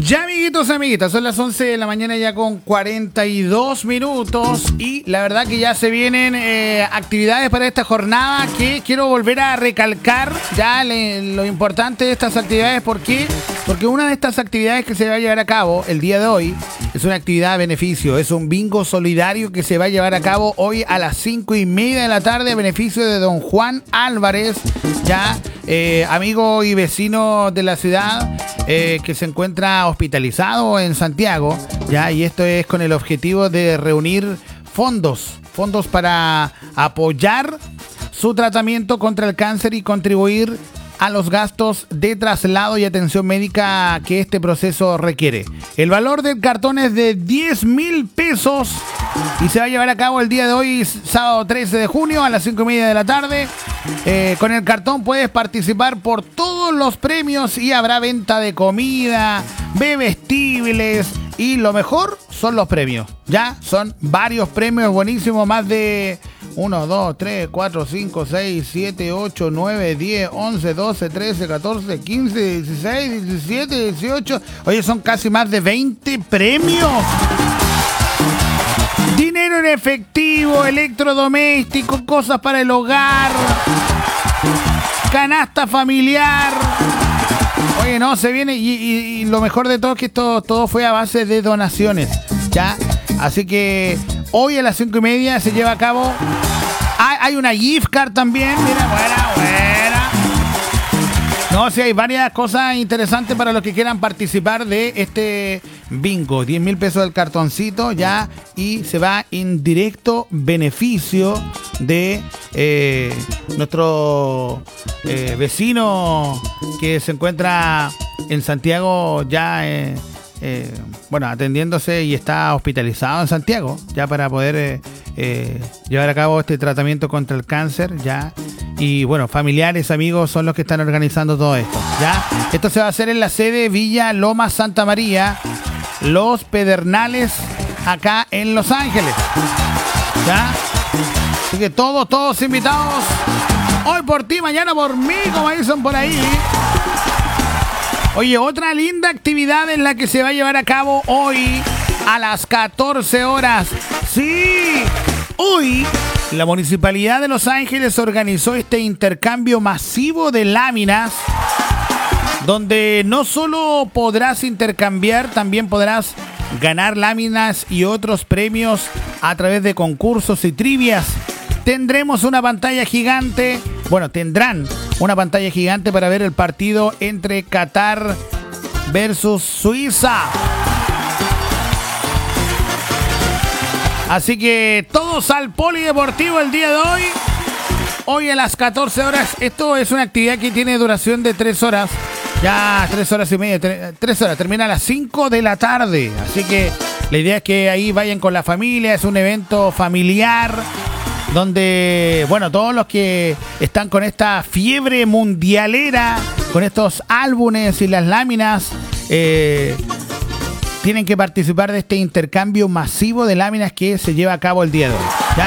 Ya, amiguitos, amiguitas, son las 11 de la mañana ya con 42 minutos y la verdad que ya se vienen actividades para esta jornada que quiero volver a recalcar ya lo importante de estas actividades. ¿Por qué? Porque una de estas actividades que se va a llevar a cabo el día de hoy es una actividad a beneficio, es un bingo solidario que se va a llevar a cabo hoy a las 5:30 de la tarde a beneficio de don Juan Álvarez, ya amigo y vecino de la ciudad, que se encuentra hospitalizado en Santiago, ya, y esto es con el objetivo de reunir fondos para apoyar su tratamiento contra el cáncer y contribuir a los gastos de traslado y atención médica que este proceso requiere. El valor del cartón es de 10.000 pesos y se va a llevar a cabo el día de hoy, sábado 13 de junio a las 5:30 de la tarde. Con el cartón puedes participar por todos los premios y habrá venta de comida, bebestibles y lo mejor son los premios. Ya son varios premios buenísimos, más de 1, 2, 3, 4, 5, 6, 7, 8, 9, 10, 11, 12, 13, 14, 15, 16, 17, 18. Oye, son casi más de 20 premios. Dinero en efectivo, electrodoméstico, cosas para el hogar, canasta familiar. Oye, no, se viene y lo mejor de todo es que esto todo fue a base de donaciones, ¿ya? Así que hoy a las 5:30 se lleva a cabo. Hay una gift card también, mira, buena. No, sí, hay varias cosas interesantes para los que quieran participar de este bingo. 10.000 pesos del cartoncito, ya, y se va en directo beneficio de nuestro vecino que se encuentra en Santiago ya, atendiéndose y está hospitalizado en Santiago, ya para poder llevar a cabo este tratamiento contra el cáncer, ya. Y bueno, familiares, amigos son los que están organizando todo esto, ¿ya? Esto se va a hacer en la sede Villa Loma Santa María, Los Pedernales, acá en Los Ángeles, ¿ya? Así que todos invitados. Hoy por ti, mañana por mí, como dicen por ahí. Oye, otra linda actividad en la que se va a llevar a cabo hoy a las 14 horas. ¡Sí! Hoy la Municipalidad de Los Ángeles organizó este intercambio masivo de láminas, donde no solo podrás intercambiar, también podrás ganar láminas y otros premios a través de concursos y trivias. Tendrán una pantalla gigante para ver el partido entre Qatar versus Suiza. Así que todos al polideportivo el día de hoy. Hoy a las 14 horas. Esto es una actividad que tiene duración de 3 horas. Ya 3 horas y media. 3 horas. Termina a las 5 de la tarde. Así que la idea es que ahí vayan con la familia. Es un evento familiar donde, bueno, todos los que están con esta fiebre mundialera, con estos álbumes y las láminas, tienen que participar de este intercambio masivo de láminas que se lleva a cabo el día de hoy.